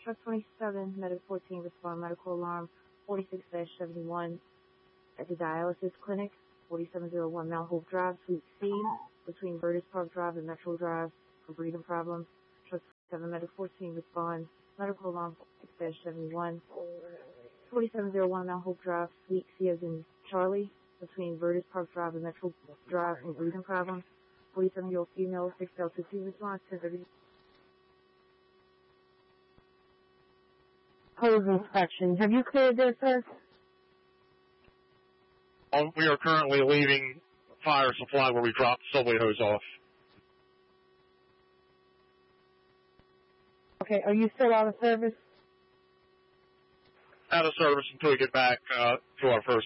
Truck 27, Medic 14, respond medical alarm 46-71 at the dialysis clinic, 4701 Mount Hope Drive, Suite C, between Burtis Park Drive and Metro Drive for breathing problems. Truck 7, Medic 14, respond medical alarm 46-71, 4701 Mount Hope Drive, Suite C as in Charlie, between Burtis Park Drive and Metro Drive and breathing problems. 47-year-old female, 6 Delta 2 response, 10:30. Hose inspection. Have you cleared this, sir? We are currently leaving fire supply where we dropped the subway hose off. Okay, are you still out of service? Out of service until we get back to our first